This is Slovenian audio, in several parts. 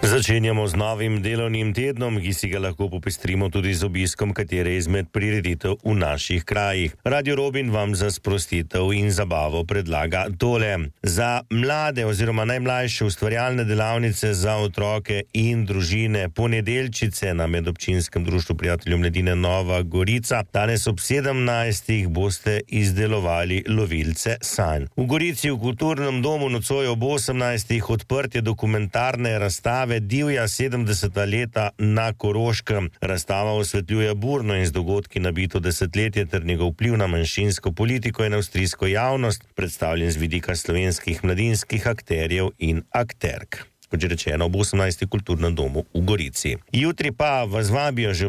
Začenjamo z novim delovnim tednom, ki si ga lahko popestrimo tudi z obiskom katere izmed prireditev v naših krajih. Radio Robin vam za sprostitev in zabavo predlaga tole. Za mlade oziroma najmlajše ustvarjalne delavnice za otroke in družine Ponedeljčice na Medobčinskem društvu prijateljev mladine Nova Gorica. Danes ob 17. boste izdelovali lovilce sanj. V Gorici v kulturnem domu nocoj ob 18. odprtje dokumentarne razstave Divja 70. leta na Koroškem. Razstava osvetljuje burno in z dogodki nabito desetletje ter njegov vpliv na manjšinsko politiko in avstrijsko javnost, predstavljen z vidika slovenskih mladinskih akterjev in akterk. Kot že rečeno, ob 18. kulturnem domu v Gorici. Jutri pa vas vabijo že ob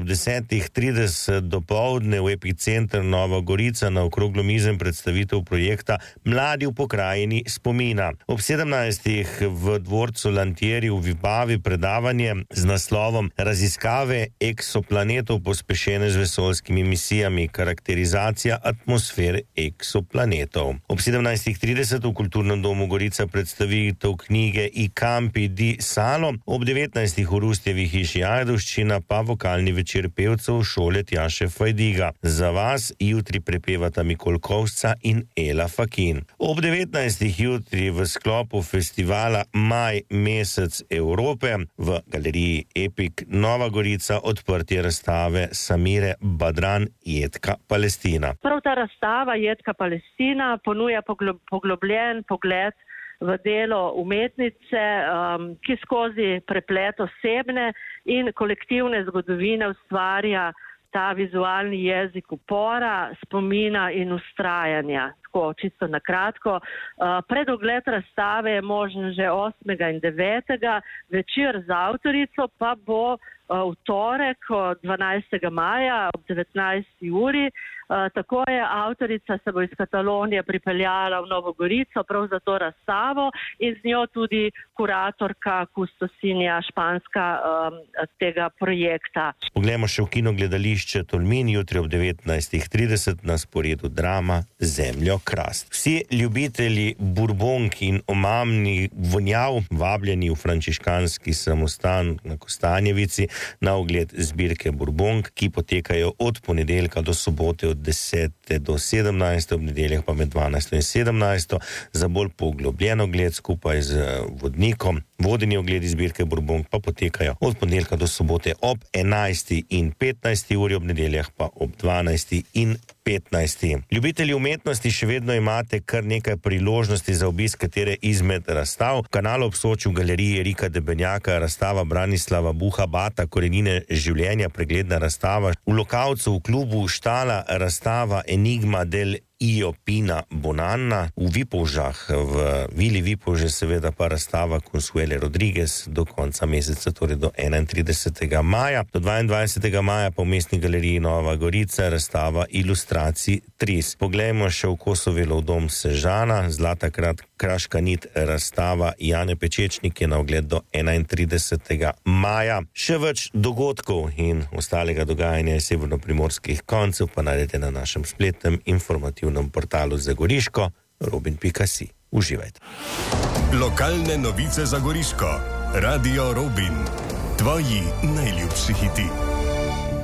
10:30 dopoldne v Epicenter Nova Gorica na okroglo mizen predstavitev projekta Mladi v pokrajini spomina. Ob 17. v dvorcu Lantieri v Vibavi predavanje z naslovom Raziskave eksoplanetov pospešene z vesoljskimi misijami, karakterizacija atmosfer eksoplanetov. Ob 17:30 v kulturnem domu Gorica predstavitev knjige I Campi di Salo, ob 19. v Rustjevi hiši Ajdovščina pa vokalni večer pevcev šole Tjaše Fajdiga. Za vas jutri prepevata Mikolkovca in Ela Fakin. Ob 19. jutri v sklopu festivala Maj mesec Evrope v galeriji Epic Nova Gorica odprtje razstave Samire Badran Jedka Palestina. Prav ta razstava Jedka Palestina ponuja poglobljen pogled v delo umetnice, ki skozi preplet osebne in kolektivne zgodovine ustvarja ta vizualni jezik upora, spomina in ustrajanja. Tako, čisto na kratko. Predogled razstave je možen že 8. in 9. Večer z avtorico pa bo v torek 12. maja ob 19. uri. Tako je avtorica se bo iz Katalonije pripeljala v Novo Gorico prav za to razstavo in z njo tudi kuratorka, kustosinja španska tega projekta. Poglejmo še v kinogledališče Tolmin jutri ob 19:30 na sporedu drama Zemljo krast. Vsi ljubitelji burbonk in omamnih vonjav vabljeni v frančiškanski samostan na Kostanjevici na ogled zbirke burbonk, ki potekajo od ponedeljka do sobote od 10. do 17. ob nedeljah pa med 12. in 17. za bolj poglobljen ogled skupaj z vodnikom. Vodeni ogledi zbirke burbonk pa potekajo od ponedeljka do sobote ob 11. in 15. uri, ob nedeljah pa ob 12. in 15. Ljubitelji umetnosti, še vedno imate kar nekaj priložnosti za obisk katere izmed razstav. V Kanalu ob Soči v galeriji Erika Debenjaka razstava Branislava Buha Bata Korenine življenja, pregledna razstava. V Lokavcu v klubu Štala razstava Enigma del Io Pina Bonanna. V Vipolžah, v Vili Vipolže seveda pa razstava Consuele Rodriguez do konca meseca, torej do 31. maja. Do 22. maja pa v Mestni galeriji Nova Gorica razstava ilustracij Tris. Poglejmo še v Kosovelov dom Sežana, Zlata kraška nit razstava Jane Pečečnik je na ogled do 31. maja. Še več dogodkov in ostalega dogajanja iz severnoprimorskih koncev pa najdete na našem spletnem informativnem portalu za Goriško robin.si. Uživajte. Lokalne novice za Goriško. Radio Robin. Tvoji najljubši hiti.